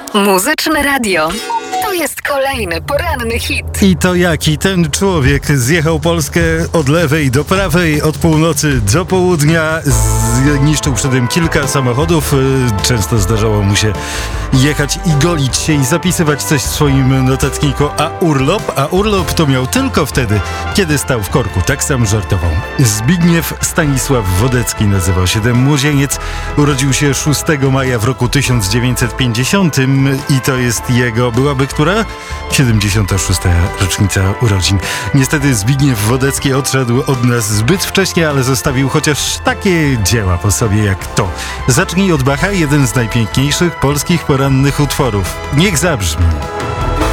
Muzyczne Radio. To jest kolejny poranny hit. I to jaki ten człowiek zjechał Polskę od lewej do prawej, od północy do południa, zniszczył przy tym kilka samochodów. Często zdarzało mu się jechać i golić się i zapisywać coś w swoim notatniku, a urlop to miał tylko wtedy, kiedy stał w korku. Tak sam żartował. Zbigniew Stanisław Wodecki nazywał się ten młodzieniec. Urodził się 6 maja w roku 1950 i to jest jego, byłaby która? 76. rocznica urodzin. Niestety Zbigniew Wodecki odszedł od nas zbyt wcześnie, ale zostawił chociaż takie dzieła po sobie jak to. Zacznij od Bacha, jeden z najpiękniejszych polskich porannych utworów. Niech zabrzmi.